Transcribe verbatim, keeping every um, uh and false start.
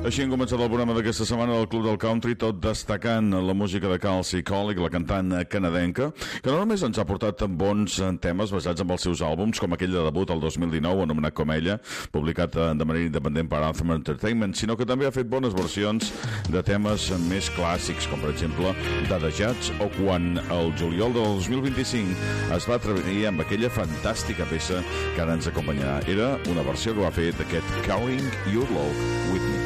Així hem començat el programa d'aquesta setmana del Club del Country, tot destacant la música de Kelsey Colic, la cantant canadenca, que no només ens ha portat bons temes basats en els seus àlbums, com aquell de debut el dos mil dinou, anomenat com ella, publicat de manera independent per Anthem Entertainment, sinó que també ha fet bones versions de temes més clàssics, com per exemple de The Judds, o quan el juliol del dos mil vint-i-cinc es va atrevir amb aquella fantàstica peça que ara ens acompanyarà. Era una versió que va fer d'aquest Carrying Your Love With Me.